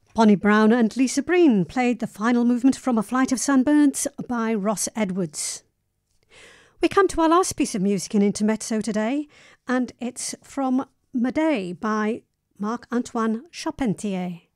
Bonnie Brown and Lisa Breen played the final movement from A Flight of Sunbirds by Ross Edwards. We come to our last piece of music in Intermezzo today, and it's from Médée by Marc-Antoine Charpentier.